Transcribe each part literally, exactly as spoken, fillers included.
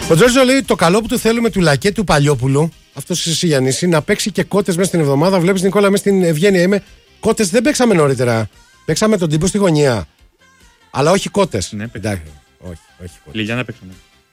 Ο Τζόρτζο λέει το καλό που του θέλουμε του Λακέ του Παλιόπουλου, αυτός εσύ Γιάννηση, να παίξει και κότες μέσα στην εβδομάδα. Βλέπεις Νικόλα μέσα στην Ευγένεια είμαι. Κότες δεν παίξαμε νωρίτερα. Παίξαμε τον τύπο στη γωνία. Αλλά όχι κότες. Ναι, εντάξει. Όχι, όχι κότες. Λιλιάνα παίξαμε.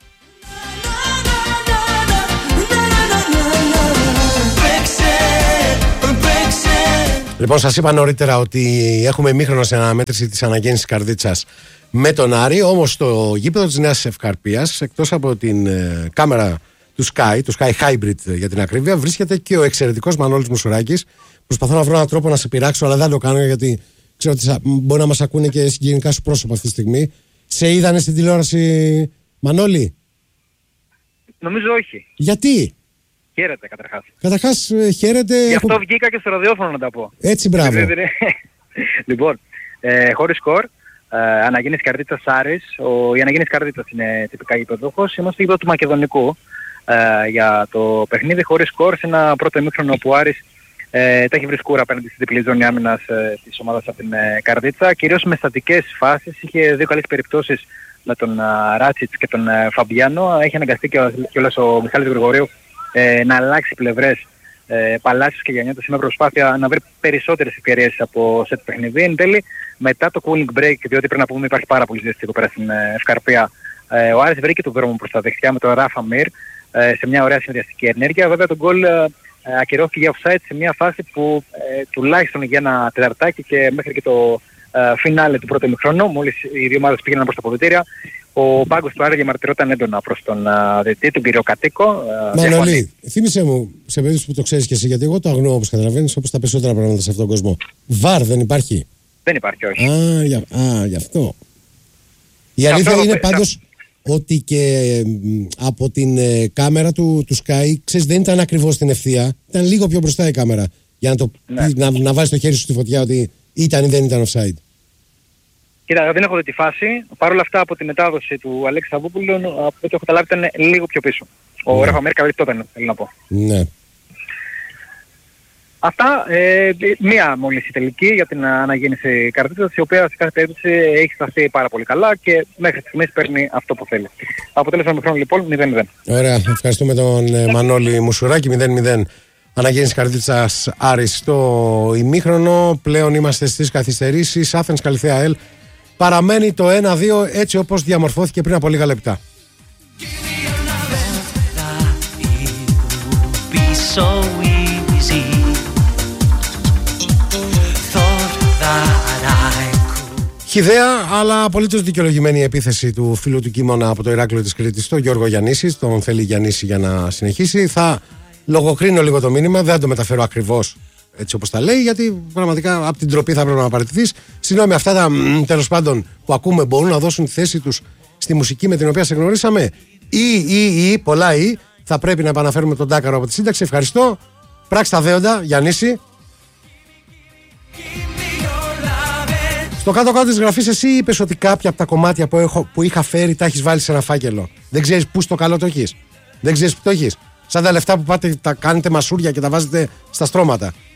Λοιπόν, σας είπα νωρίτερα ότι έχουμε ημίχρονο σε αναμέτρηση της αναγέννησης Καρδίτσας με τον Άρη. Όμως το γήπεδο της Νέας Ευκαρπίας, εκτός από την ε, κάμερα του Sky, του Sky Hybrid για την ακρίβεια, βρίσκεται και ο εξαιρετικός Μανώλης Μουσουράκης. Προσπαθώ να βρω έναν τρόπο να σε πειράξω, αλλά δεν το κάνω γιατί ξέρω ότι μπορεί να μας ακούνε και συγγενικά σου πρόσωπα αυτή τη στιγμή. Σε είδανε στην τηλεόραση, Μανώλη? Νομίζω όχι. Γιατί? Χαίρετε καταρχάς. Καταρχάς χαίρετε. Γι' αυτό έχω... βγήκα και στο ραδιόφωνο να τα πω. Έτσι, μπράβο. Λοιπόν, ε, χωρίς σκορ, ε, αναγέννηση Καρδίτσας Άρης. Ο, η αναγέννηση Καρδίτσας είναι τυπικά γηπεδούχος. Είμαστε γήπεδο του Μακεδονικού ε, για το παιχνίδι χωρίς σκορ σε ένα πρώτο ημίχρονο που ο Άρης ε, τα έχει βρει σκούρα απέναντι στη διπλή ζώνη άμυνας ε, της ομάδας από την ε, Καρδίτσα. Κυρίως με στατικές φάσεις. Είχε δύο καλές περιπτώσεις με τον uh, Ράτσιτς και τον uh, Φαμπιάνο. Έχει αναγκαστεί και κιόλας ο Μιχάλης Γρηγορίου ε, να αλλάξει πλευρές ε, Παλάσιος και Γιαννιώτος με προσπάθεια να βρει περισσότερες ευκαιρίες από σε το παιχνίδι. Εν τέλει, μετά το cooling break, διότι πρέπει να πούμε υπάρχει πάρα πολύ ζέστη εδώ πέρα στην ε, Ευκαρπία, ε, ο Άρης βρήκε τον δρόμο προς τα δεξιά με τον Ράφα Μιρ ε, σε μια ωραία συνδυαστική ενέργεια. Βέβαια το γκολ ε, ακυρώθηκε για offside σε μια φάση που ε, τουλάχιστον για ένα τεταρτάκι και μέχρι και το φινάλε του πρώτου ημιχρόνου, μόλις οι δύο ομάδες πήγαιναν προς τα αποδυτήρια, ο πάγκος του Άρη διαμαρτυρόταν έντονα προς τον διαιτητή, τον κύριο Κατοίκο. Μανώλη, θύμισε μου, σε περίπτωση που το ξέρεις και εσύ, γιατί εγώ το αγνοώ όπως καταλαβαίνεις, όπως τα περισσότερα πράγματα σε αυτόν τον κόσμο. Βαρ δεν υπάρχει? Δεν υπάρχει, όχι. Α, για, α, γι' αυτό. Η αλήθεια αυτό είναι πάντως ότι και από την ε, κάμερα του, του Sky, ξέρεις, δεν ήταν ακριβώς στην ευθεία, ήταν λίγο πιο μπροστά η κάμερα, για να, το, ναι. να, να βάζεις το χέρι σου στη φωτιά ότι ήταν ή δεν ήταν offside. Κοίτα, δεν έχω δει τη φάση. Παρ' όλα αυτά από τη μετάδοση του Αλέξη Σαββούπουλου, από ό,τι έχω καταλάβει ήταν λίγο πιο πίσω. Ο ναι. Ρέφα Μέρκα τότε ήταν, θέλω να πω. Ναι. Αυτά, ε, μία μόλις η τελική για την αναγέννηση Καρδίτσας, η οποία σε κάθε περίπτωση έχει σταθεί πάρα πολύ καλά και μέχρι στιγμής παίρνει αυτό που θέλει. Αποτέλεσμα μικρόν λοιπόν μηδέν μηδέν. Ωραία, ευχαριστούμε τον ε, Μανώλη Μουσουράκη, μηδέν μηδέν. Αναγέννηση Καρδίτσας Άρης στο ημίχρονο. Πλέον είμαστε στις καθυστερήσεις. Άθενς Καλυθέα ΑΕΛ παραμένει το ένα δύο έτσι όπως διαμορφώθηκε πριν από λίγα λεπτά. Χυδαία αλλά απολύτως δικαιολογημένη η επίθεση του φίλου του Κίμωνα από το Ηράκλειο της Κρήτης, τον Γιώργο Γιαννίση. Τον θέλει Γιαννίση για να συνεχίσει. Θα λογοκρίνω λίγο το μήνυμα, δεν το μεταφέρω ακριβώς έτσι όπως τα λέει, γιατί πραγματικά από την τροπή θα πρέπει να παραιτηθείς. Συγγνώμη, αυτά τα τέλος πάντων που ακούμε μπορούν να δώσουν τη θέση τους στη μουσική με την οποία σε γνωρίσαμε, ή, ή, ή, πολλά ή, θα πρέπει να επαναφέρουμε τον Τάκαρο από τη σύνταξη. Ευχαριστώ. Πράξ' τα δέοντα, Γιαννίση. Στο κάτω-κάτω της γραφής εσύ είπες ότι κάποια από τα κομμάτια που, έχω, που είχα φέρει τα έχεις βάλει σε ένα φάκελο. Δεν ξέρεις πού στο καλό το έχεις. Δεν ξέρεις που το έχεις. Σαν τα λεφτά που πάτε, τα κάνετε μασούρια και τα βάζετε στα στρώματα.